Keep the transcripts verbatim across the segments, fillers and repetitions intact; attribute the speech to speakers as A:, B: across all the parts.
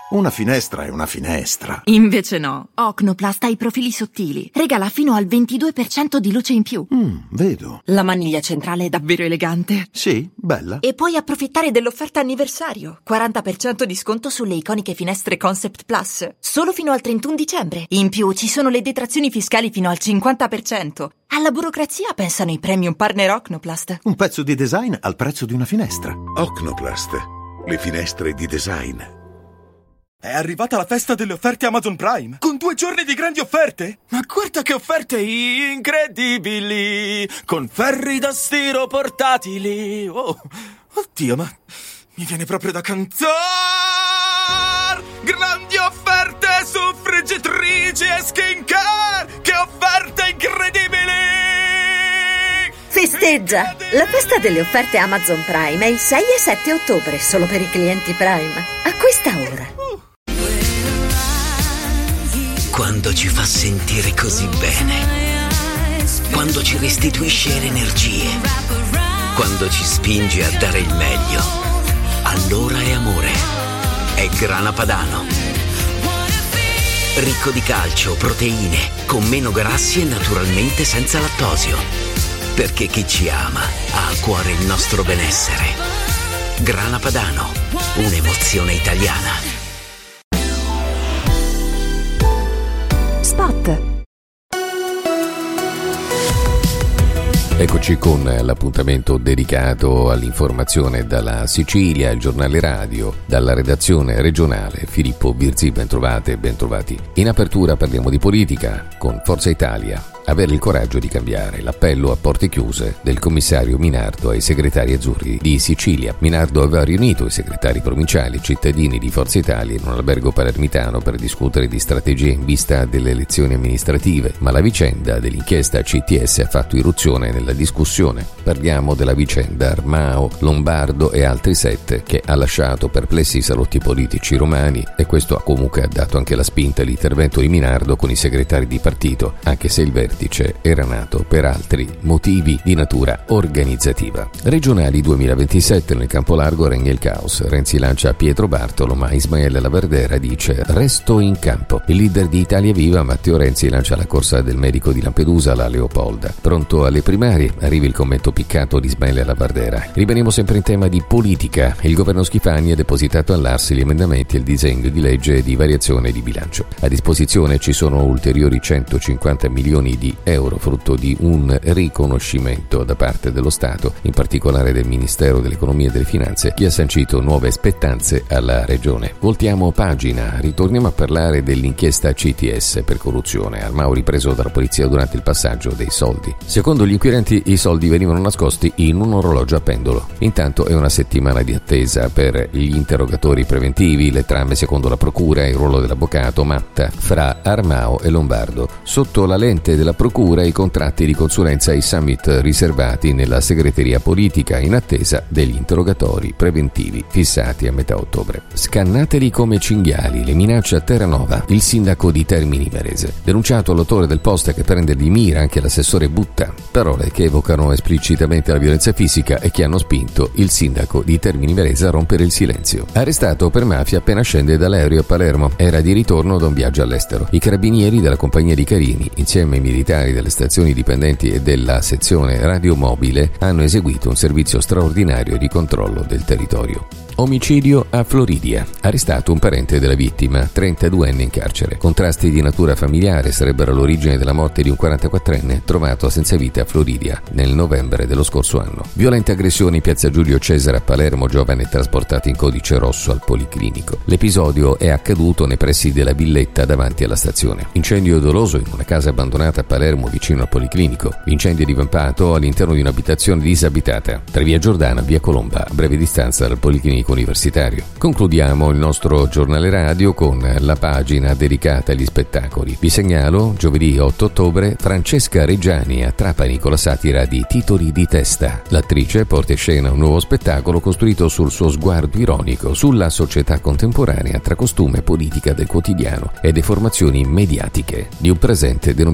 A: Una finestra è una finestra.
B: Invece no. Ocnoplast ha i profili sottili. Regala fino al ventidue per cento di luce in più.
A: Mm, vedo.
B: La maniglia centrale è davvero elegante.
A: Sì, bella.
B: E puoi approfittare dell'offerta anniversario. quaranta per cento di sconto sulle iconiche finestre Concept Plus. Solo fino al trentuno dicembre. In più ci sono le detrazioni fiscali fino al cinquanta per cento. Alla burocrazia pensano i premium partner Ocnoplast.
A: Un pezzo di design al prezzo di una finestra.
C: Ocnoplast. Le finestre di design.
D: È arrivata la festa delle offerte Amazon Prime, con due giorni di grandi offerte. Ma guarda che offerte incredibili, con ferri da stiro portatili. Oh, oddio, ma mi viene proprio da cantare. Grandi offerte su friggitrici e skincare, che offerte incredibili.
E: Festeggia! La festa delle offerte Amazon Prime è il sei e sette ottobre, solo per i clienti Prime. A questa ora.
F: Quando ci fa sentire così bene, quando ci restituisce le energie, quando ci spinge a dare il meglio, allora è amore. È Grana Padano. Ricco di calcio, proteine, con meno grassi e naturalmente senza lattosio. Perché chi ci ama ha a cuore il nostro benessere. Grana Padano, un'emozione italiana.
E: Spot.
G: Eccoci con l'appuntamento dedicato all'informazione dalla Sicilia, il giornale radio, dalla redazione regionale. Filippo Virzi, bentrovate e bentrovati. In apertura parliamo di politica con Forza Italia. Avere il coraggio di cambiare. L'appello a porte chiuse del commissario Minardo ai segretari azzurri di Sicilia. Minardo aveva riunito i segretari provinciali e cittadini di Forza Italia in un albergo palermitano per discutere di strategie in vista delle elezioni amministrative, ma la vicenda dell'inchiesta C T S ha fatto irruzione nella discussione. Parliamo della vicenda Armao, Lombardo e altri sette, che ha lasciato perplessi i salotti politici romani, e questo ha comunque dato anche la spinta all'intervento di Minardo con i segretari di partito, anche se il vertice era nato per altri motivi di natura organizzativa. Regionali duemilaventisette, nel campo largo regna il caos. Renzi lancia Pietro Bartolo, ma Ismaele Lavardera dice resto in campo. Il leader di Italia Viva, Matteo Renzi, lancia la corsa del medico di Lampedusa, la Leopolda. Pronto alle primarie? Arriva il commento piccato di Ismaele Lavardera. Rimaniamo sempre in tema di politica. Il governo Schifani ha depositato all'A R S gli emendamenti e il disegno di legge di variazione di bilancio. A disposizione ci sono ulteriori centocinquanta milioni di euro, frutto di un riconoscimento da parte dello Stato, in particolare del Ministero dell'Economia e delle Finanze, che ha sancito nuove spettanze alla Regione. Voltiamo pagina, ritorniamo a parlare dell'inchiesta C T S per corruzione. Armao ripreso dalla polizia durante il passaggio dei soldi. Secondo gli inquirenti i soldi venivano nascosti in un orologio a pendolo. Intanto è una settimana di attesa per gli interrogatori preventivi, le trame secondo la procura e il ruolo dell'avvocato Matta fra Armao e Lombardo. Sotto la lente della procura i contratti di consulenza e i summit riservati nella segreteria politica in attesa degli interrogatori preventivi fissati a metà ottobre. Scannateli come cinghiali, le minacce a Terranova, il sindaco di Termini Imerese. Denunciato l'autore del post che prende di mira anche l'assessore Butta. Parole che evocano esplicitamente la violenza fisica e che hanno spinto il sindaco di Termini Imerese a rompere il silenzio. Arrestato per mafia appena scende dall'aereo a Palermo. Era di ritorno da un viaggio all'estero. I carabinieri della compagnia di Carini, insieme ai militari delle stazioni dipendenti e della sezione radiomobile, hanno eseguito un servizio straordinario di controllo del territorio. Omicidio a Floridia. Arrestato un parente della vittima, trentaduenne in carcere. Contrasti di natura familiare sarebbero all'origine della morte di un quarantaquattrenne trovato senza vita a Floridia nel novembre dello scorso anno. Violente aggressione in piazza Giulio Cesare a Palermo, giovane trasportato in codice rosso al policlinico. L'episodio è accaduto nei pressi della villetta davanti alla stazione. Incendio doloso in una casa abbandonata a Palermo vicino al policlinico. L'incendio è divampato all'interno di un'abitazione disabitata tra via Giordana e via Colomba, a breve distanza dal policlinico universitario. Concludiamo il nostro giornale radio con la pagina dedicata agli spettacoli. Vi segnalo giovedì otto ottobre Francesca Reggiani a Trapani con la satira di Titoli di testa. L'attrice porta in scena un nuovo spettacolo costruito sul suo sguardo ironico sulla società contemporanea tra costume e politica del quotidiano e deformazioni mediatiche di un presente denominato dai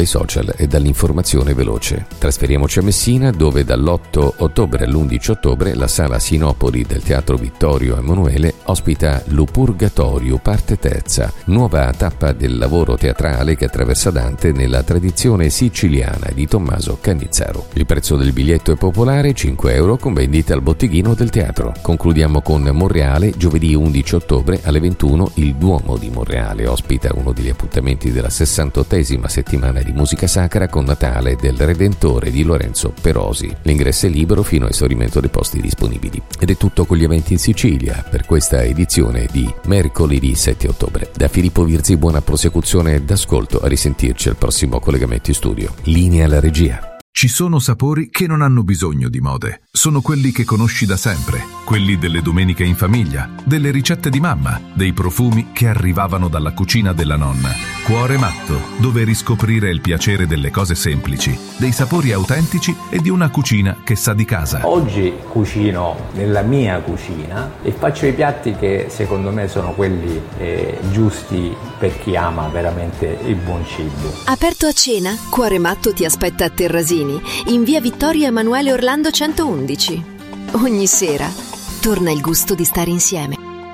G: social e dall'informazione veloce. Trasferiamoci a Messina, dove dall'otto ottobre all'undici ottobre la sala Sinopoli del Teatro Vittorio Emanuele ospita Lo Purgatorio, parte terza, nuova tappa del lavoro teatrale che attraversa Dante nella tradizione siciliana di Tommaso Cannizzaro. Il prezzo del biglietto è popolare, cinque euro, con vendita al botteghino del teatro. Concludiamo con Monreale, giovedì undici ottobre alle ventuno. Il Duomo di Monreale ospita uno degli appuntamenti della sessantottesima settimana di musica sacra con Natale del Redentore di Lorenzo Perosi. L'ingresso è libero fino a esaurimento dei posti disponibili. Ed è tutto con gli eventi in Sicilia per questa edizione di mercoledì sette ottobre. Da Filippo Virzi buona prosecuzione d'ascolto, a risentirci al prossimo collegamento in studio. Linea alla regia.
H: Ci sono sapori che non hanno bisogno di mode. Sono quelli che conosci da sempre, quelli delle domeniche in famiglia, delle ricette di mamma, dei profumi che arrivavano dalla cucina della nonna. Cuore Matto, dove riscoprire il piacere delle cose semplici, dei sapori autentici e di una cucina che sa di casa.
I: Oggi cucino nella mia cucina e faccio i piatti che secondo me sono quelli eh, giusti per chi ama veramente il buon cibo.
J: Aperto a cena, Cuore Matto ti aspetta a Terrasini, in via Vittorio Emanuele Orlando centoundici. Ogni sera torna il gusto di stare insieme.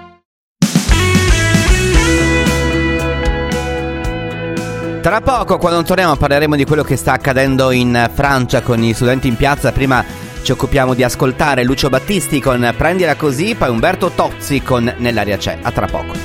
K: Tra poco, quando torniamo, parleremo di quello che sta accadendo in Francia con gli studenti in piazza. Prima ci occupiamo di ascoltare Lucio Battisti con Prendila Così, poi Umberto Tozzi con Nell'aria c'è. A tra poco.